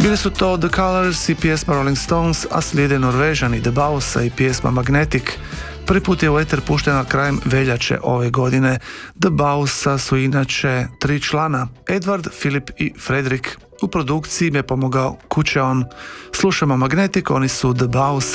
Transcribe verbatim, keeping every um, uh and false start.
Bili su to The Colors i pjesma Rolling Stones, a slijede Norvežani The Bausa i pjesma Magnetic. Prvi put je u eter puštena krajem veljače ove godine. The Bausa su inače tri člana, Edward, Filip i Fredrik. U produkciji im je pomogao Kucheon. Slušamo Magnetic, oni su The Bausa.